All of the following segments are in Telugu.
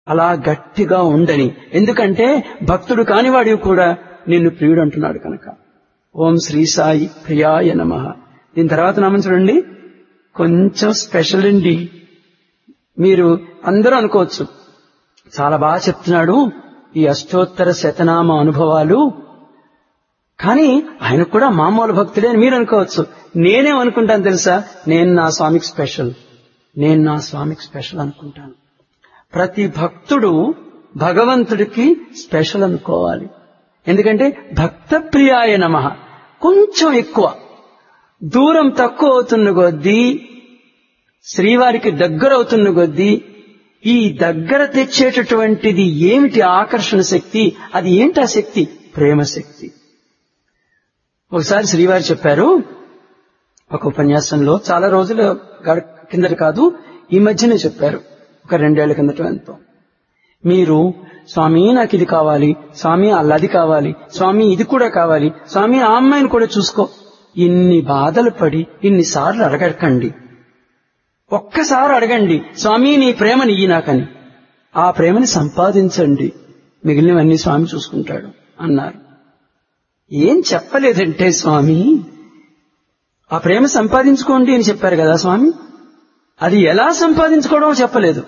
అలా గట్టిగా ఉండని. ఎందుకంటే భక్తుడు కానివాడివి కూడా నిన్ను ప్రియుడు అంటున్నాడు కనుక. ఓం శ్రీ సాయి ప్రియాయ నమః. దీని తర్వాత నామం చూడండి, కొంచెం స్పెషల్ అండి. మీరు అందరూ అనుకోవచ్చు చాలా బాగా చెప్తున్నాడు ఈ అష్టోత్తర శతనామ అనుభవాలు, కానీ ఆయన కూడా మామూలు భక్తుడే అని మీరు అనుకోవచ్చు. నేనేమనుకుంటాను తెలుసా, నేను నా స్వామికి స్పెషల్ అనుకుంటాను. ప్రతి భక్తుడు భగవంతుడికి స్పెషల్ అనుకోవాలి. ఎందుకంటే భక్త ప్రియాయ నమః కొంచెం ఎక్కువ, దూరం తక్కువ అవుతున్న కొద్దీ, శ్రీవారికి దగ్గర అవుతున్న కొద్దీ ఈ దగ్గర తెచ్చేటటువంటిది ఏమిటి ఆకర్షణ శక్తి? అది ఏంటి ఆ శక్తి? ప్రేమ శక్తి. ఒకసారి శ్రీవారు చెప్పారు ఒక ఉపన్యాసంలో, చాలా రోజుల కిందట కాదు, ఈ మధ్యనే చెప్పారు, ఒక 2 ఏళ్ల కిందట ఎంతో. మీరు స్వామి నాకు ఇది కావాలి, స్వామి అల్లది కావాలి, స్వామి ఇది కూడా కావాలి, స్వామి ఆ అమ్మాయిని కూడా చూసుకో, ఇన్ని బాధలు పడి ఇన్నిసార్లు అడగకండి. ఒక్కసారి అడగండి, స్వామి నీ ప్రేమని ఇయ్యి నాకని. ఆ ప్రేమని సంపాదించండి, మిగిలినవన్నీ స్వామి చూసుకుంటాడు అన్నారు. ఏం చెప్పలేదంటే స్వామి, ఆ ప్రేమ సంపాదించుకోండి అని చెప్పారు కదా స్వామి, అది ఎలా సంపాదించుకోవడం చెప్పలేదు.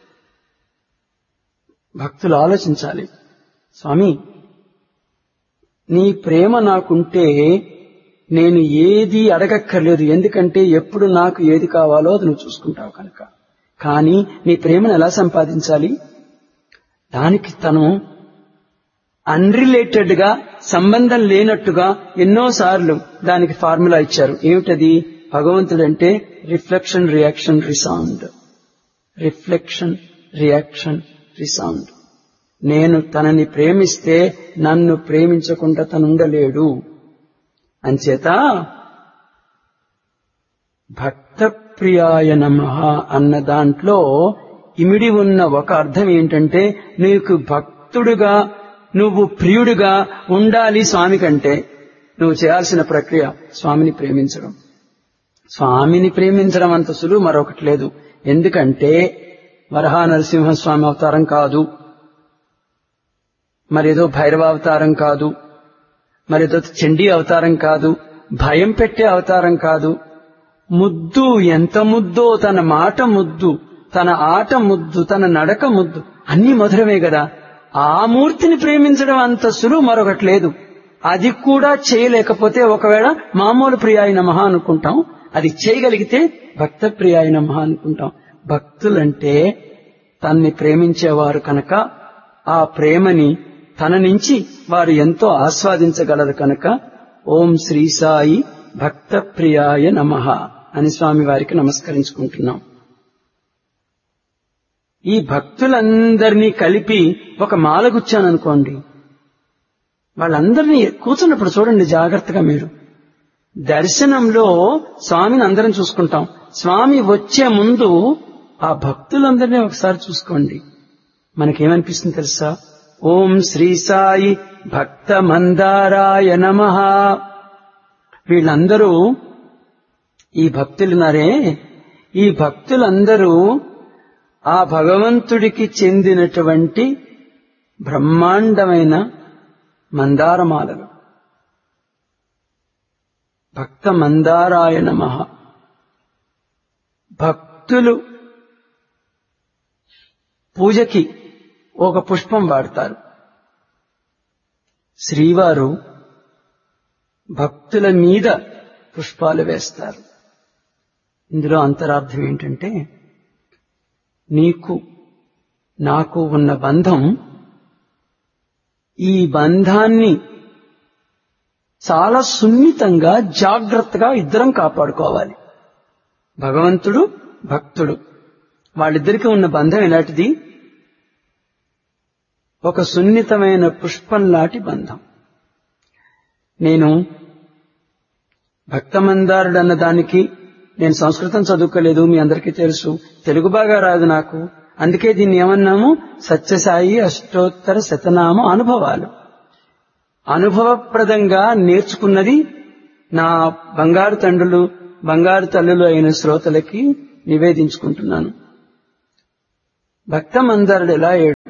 భక్తులు ఆలోచించాలి, స్వామి నీ ప్రేమ నాకుంటే నేను ఏది అడగక్కర్లేదు, ఎందుకంటే ఎప్పుడు నాకు ఏది కావాలో అది నువ్వు చూసుకుంటావు కనుక. కానీ నీ ప్రేమను ఎలా సంపాదించాలి? దానికి తను అన్రిలేటెడ్ గా, సంబంధం లేనట్టుగా ఎన్నోసార్లు దానికి ఫార్ములా ఇచ్చారు. ఏమిటది? భగవంతుడంటే reflection reaction resound, reflection reaction resound. నేను తనని ప్రేమిస్తే నన్ను ప్రేమించకుండా తనుండలేడు. అంచేత భక్త ప్రియాయ నమః అన్న దాంట్లో ఇమిడి ఉన్న ఒక అర్థం ఏంటంటే, నీకు భక్తుడుగా, నువ్వు ప్రియుడిగా ఉండాలి స్వామి కంటే నువ్వు చేయాల్సిన ప్రక్రియ స్వామిని ప్రేమించడం. స్వామిని ప్రేమించడం అంత సులువు మరొకటి లేదు. ఎందుకంటే వరహా నరసింహస్వామి అవతారం కాదు, మరేదో భైరవ అవతారం కాదు, మరేదో చండీ అవతారం కాదు, భయం పెట్టే అవతారం కాదు. ముద్దు, ఎంత ముద్దో, తన మాట ముద్దు, తన ఆట ముద్దు, తన నడక ముద్దు, అన్ని మధురమే కదా. ఆ మూర్తిని ప్రేమించడం అంత సులువు మరొకటి లేదు. అది కూడా చేయలేకపోతే ఒకవేళ మామూలు ప్రియాయ నమః అనుకుంటాం, అది చేయగలిగితే భక్త ప్రియాయ నమః అనుకుంటాం. భక్తులంటే తన్ని ప్రేమించేవారు కనుక ఆ ప్రేమని తన నుంచి వారు ఎంతో ఆస్వాదించగలరు కనుక ఓం శ్రీ సాయి భక్త ప్రియాయ నమః అని స్వామి వారికి నమస్కరించుకుంటున్నాం. ఈ భక్తులందరినీ కలిపి ఒక మాల గుచ్చాననుకోండి, వాళ్ళందరినీ కూర్చున్నప్పుడు చూడండి జాగ్రత్తగా మీరు. దర్శనంలో స్వామిని అందరం చూసుకుంటాం, స్వామి వచ్చే ముందు ఆ భక్తులందరినీ ఒకసారి చూసుకోండి. మనకేమనిపిస్తుంది తెలుసా? ఓం శ్రీ సాయి భక్త మందారాయ నమః. వీళ్ళందరూ ఈ భక్తులున్నారే, ఈ భక్తులందరూ ఆ భగవంతుడికి చెందినటువంటి బ్రహ్మాండమైన మందారమాలలు. భక్త మందారాయ నమః. భక్తులు పూజకి ఒక పుష్పం వాడతారు, శ్రీవారు భక్తుల మీద పుష్పాలు వేస్తారు. ఇందులో అంతరార్థం ఏంటంటే, నీకు నాకు ఉన్న బంధం, ఈ బంధాన్ని చాలా సున్నితంగా జాగ్రత్తగా ఇద్దరం కాపాడుకోవాలి. భగవంతుడు భక్తుడు వాళ్ళిద్దరికీ ఉన్న బంధం ఎలాంటిది? ఒక సున్నితమైన పుష్పం లాంటి బంధం. నేను భక్తమందారుడు అన్న దానికి నేను సంస్కృతం చదువుకోలేదు, మీ అందరికీ తెలుసు, తెలుగు బాగా రాదు నాకు. అందుకే దీన్ని ఏమన్నాము? సత్యసాయి అష్టోత్తర శతనామ అనుభవాలు. అనుభవప్రదంగా నేర్చుకున్నది నా బంగారు తండ్రులు బంగారు తల్లులు అయిన శ్రోతలకి నివేదించుకుంటున్నాను. భక్తమందారుడు ఎలా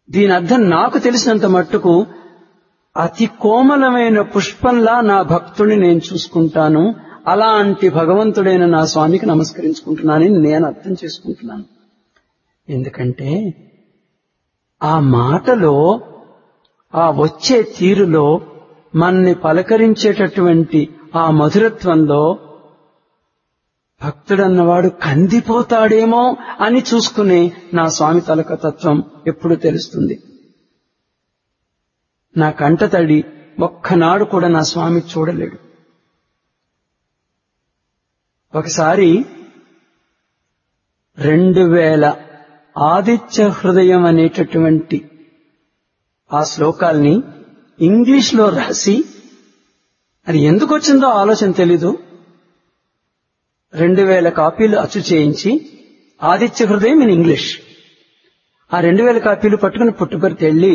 దీని అర్థం నాకు తెలిసినంత మట్టుకు అతి కోమలమైన పుష్పంలా నా భక్తుడిని నేను చూసుకుంటాను, అలాంటి భగవంతుడైన నా స్వామికి నమస్కరించుకుంటున్నానని నేను అర్థం చేసుకుంటున్నాను. ఎందుకంటే ఆ మాటలో, ఆ వచ్చే తీరులో, మన్ని పలకరించేటటువంటి ఆ మధురత్వంలో భక్తుడన్నవాడు కందిపోతాడేమో అని చూసుకునే నా స్వామి తలక తత్వం ఎప్పుడు తెలుస్తుంది. నా కంటతడి ఒక్కనాడు కూడా నా స్వామి చూడలేడు. ఒకసారి 2000 ఆదిత్య హృదయం అనేటటువంటి ఆ శ్లోకాల్ని ఇంగ్లీష్లో రాసి, అది ఎందుకు వచ్చిందో ఆలోచన తెలీదు, 2000 కాపీలు అచ్చు చేయించి ఆదిత్య హృదయం ఇన్ ఇంగ్లీష్, ఆ 2000 కాపీలు పట్టుకుని పుట్టుపర్తి వెళ్ళి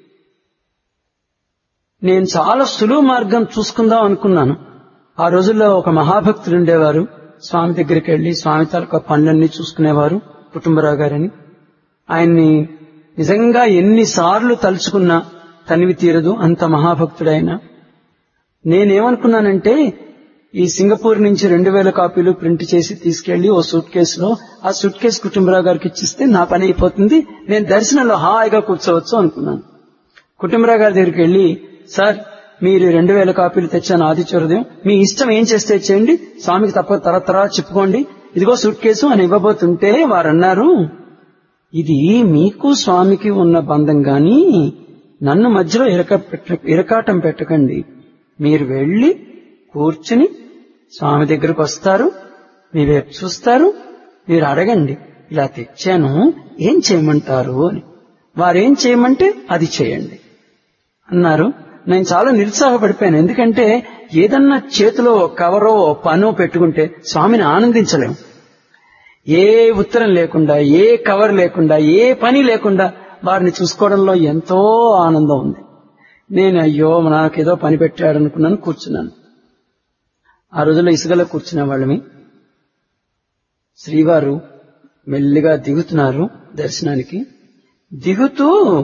నేను చాలా సులువు మార్గం చూసుకుందాం అనుకున్నాను. ఆ రోజుల్లో ఒక మహాభక్తులు ఉండేవారు, స్వామి దగ్గరికి వెళ్లి స్వామి తాలూకా పనులన్నీ చూసుకునేవారు, కుటుంబరావు గారని. ఆయన్ని నిజంగా ఎన్నిసార్లు తలుచుకున్నా తనివి తీరదు, అంత మహాభక్తుడైన. నేనేమనుకున్నానంటే ఈ సింగపూర్ నుంచి 2000 కాపీలు ప్రింట్ చేసి తీసుకెళ్లి ఓ సూట్ కేసులో, ఆ సూట్ కేసు కుటుంబరావు గారికి ఇచ్చిస్తే నా పని అయిపోతుంది, నేను దర్శనంలో హాయిగా కూర్చోవచ్చు అనుకున్నాను. కుటుంబరావు గారి దగ్గరికి వెళ్లి, సార్ మీరు 2000 కాపీలు తెచ్చాను ఆదిత్య హృదయం, మీ ఇష్టం ఏం చేస్తే చేయండి, స్వామికి తప్ప తరతరా చెప్పుకోండి, ఇదిగో సూట్ కేసు అని ఇవ్వబోతుంటే వారన్నారు, ఇది మీకు స్వామికి ఉన్న బంధం గాని నన్ను మధ్యలో ఇరకాటం పెట్టకండి. మీరు వెళ్లి కూర్చుని స్వామి దగ్గరకు వస్తారు, మీ వైపు చూస్తారు, మీరు అడగండి ఇలా తెచ్చాను ఏం చేయమంటారు అని. వారేం చేయమంటే అది చేయండి అన్నారు. నేను చాలా నిరుత్సాహపడిపోయాను. ఎందుకంటే ఏదన్నా చేతిలో కవరో పనో పెట్టుకుంటే స్వామిని ఆనందించలేము. ఏ ఉత్తరం లేకుండా, ఏ కవర్ లేకుండా, ఏ పని లేకుండా వారిని చూసుకోవడంలో ఎంతో ఆనందం ఉంది. నేను అయ్యో నాకేదో పని పెట్టాడనుకున్నాను, కూర్చున్నాను. ఆ రోజుల్లో ఇసుకలో కూర్చునే వాళ్ళమి. శ్రీవారు మెల్లిగా దిగుతున్నారు దర్శనానికి. దిగుతూ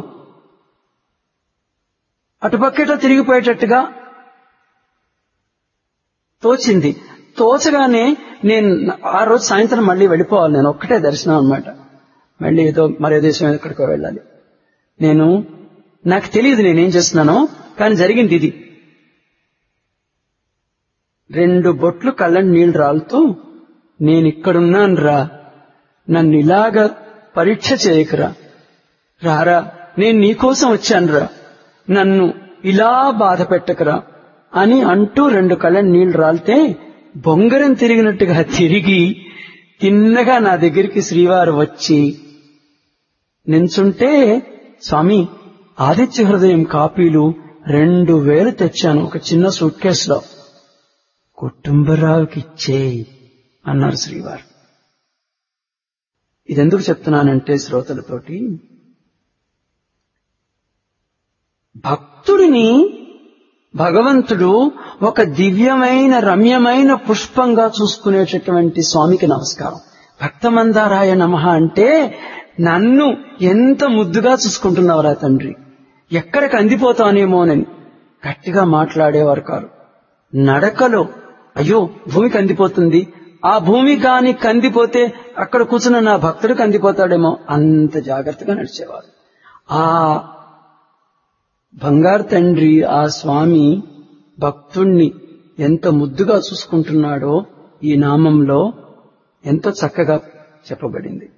అటుపక్కట తిరిగిపోయేటట్టుగా తోచింది. తోచగానే నేను ఆ రోజు సాయంత్రం మళ్ళీ వెళ్ళిపోవాలి, నేను ఒక్కటే దర్శనం అన్నమాట. మళ్ళీ మరో దేశం ఎక్కడికో వెళ్ళాలి. నాకు తెలియదు నేనేం చేస్తున్నానో, కానీ జరిగింది ఇది. 2 బొట్లు కళ్ళని నీళ్లు రాలుతూ, నేనిక్కడున్నాను రా, నన్ను ఇలాగ పరీక్ష చేయకురా, రారా, నేను నీకోసం వచ్చాను రా, నన్ను ఇలా బాధ పెట్టకురా అని అంటూ 2 కళ్ళని నీళ్లు రాలితే బొంగరం తిరిగినట్టుగా తిరిగి తిన్నగా నా దగ్గరికి శ్రీవారు వచ్చి నించుంటే, స్వామి ఆదిత్య హృదయం కాపీలు 2000 తెచ్చాను ఒక చిన్న సూట్ కేసులో, కుటుంబరావుకి ఇచ్చేయి అన్నారు శ్రీవారు. ఇదెందుకు చెప్తున్నానంటే శ్రోతలతోటి, భక్తుడిని భగవంతుడు ఒక దివ్యమైన రమ్యమైన పుష్పంగా చూసుకునేటటువంటి స్వామికి నమస్కారం. భక్తమందారాయ నమః అంటే నన్ను ఎంత ముద్దుగా చూసుకుంటున్నావురా తండ్రి, ఎక్కడికి అందిపోతానేమోనని గట్టిగా మాట్లాడేవారు కాదు. నడకలో అయ్యో భూమి కందిపోతుంది, ఆ భూమి కాని కందిపోతే అక్కడ కూర్చున్న నా భక్తుడు కందిపోతాడేమో, అంత జాగ్రత్తగా నడిచేవారు. ఆ బంగారు తండ్రి, ఆ స్వామి భక్తుణ్ణి ఎంత ముద్దుగా చూసుకుంటున్నాడో ఈ నామంలో ఎంతో చక్కగా చెప్పబడింది.